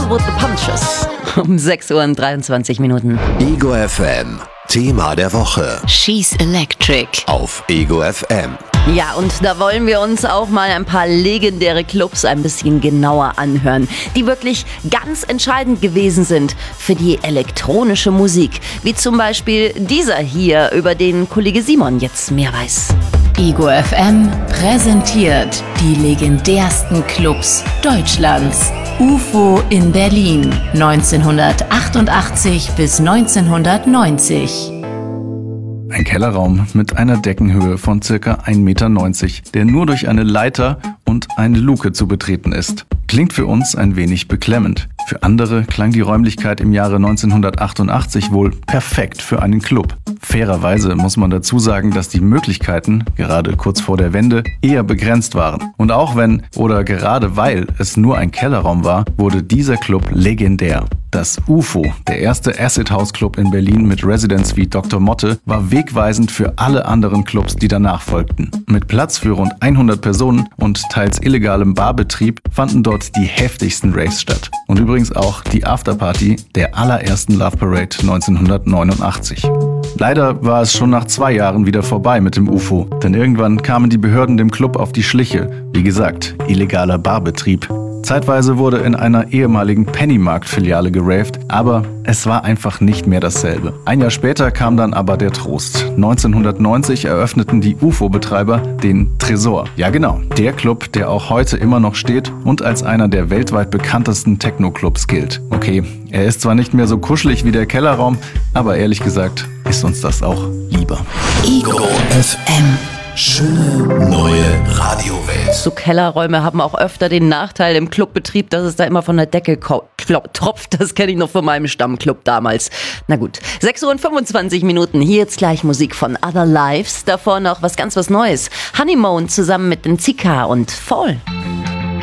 Roll with the Punches. Um 6:23 Uhr. Ego FM. Thema der Woche. She's Electric. Auf Ego FM. Ja, und da wollen wir uns auch mal ein paar legendäre Clubs ein bisschen genauer anhören, die wirklich ganz entscheidend gewesen sind für die elektronische Musik. Wie zum Beispiel dieser hier, über den Kollege Simon jetzt mehr weiß. Ego FM präsentiert die legendärsten Clubs Deutschlands. UFO in Berlin 1988 bis 1990. Ein Kellerraum mit einer Deckenhöhe von ca. 1,90 Meter, der nur durch eine Leiter und eine Luke zu betreten ist. Klingt für uns ein wenig beklemmend. Für andere klang die Räumlichkeit im Jahre 1988 wohl perfekt für einen Club. Fairerweise muss man dazu sagen, dass die Möglichkeiten, gerade kurz vor der Wende, eher begrenzt waren. Und auch wenn oder gerade weil es nur ein Kellerraum war, wurde dieser Club legendär. Das UFO, der erste Acid House Club in Berlin mit Residence wie Dr. Motte, war wegweisend für alle anderen Clubs, die danach folgten. Mit Platz für rund 100 Personen und teils illegalem Barbetrieb fanden dort die heftigsten Raves statt. Und übrigens auch die Afterparty der allerersten Love Parade 1989. Leider war es schon nach 2 Jahren wieder vorbei mit dem UFO, denn irgendwann kamen die Behörden dem Club auf die Schliche. Wie gesagt, illegaler Barbetrieb. Zeitweise wurde in einer ehemaligen Pennymarkt-Filiale geraved, aber es war einfach nicht mehr dasselbe. Ein Jahr später kam dann aber der Trost. 1990 eröffneten die UFO-Betreiber den Tresor. Ja genau, der Club, der auch heute immer noch steht und als einer der weltweit bekanntesten Techno-Clubs gilt. Okay, er ist zwar nicht mehr so kuschelig wie der Kellerraum, aber ehrlich gesagt ist uns das auch lieber. Ego FM. Schöne neue Radiowelt. So Kellerräume haben auch öfter den Nachteil im Clubbetrieb, dass es da immer von der Decke tropft. Das kenne ich noch von meinem Stammclub damals. Na gut, 6:25 Uhr. Hier jetzt gleich Musik von Other Lives. Davor noch was Neues. Honeymoon zusammen mit dem Zika und Fall.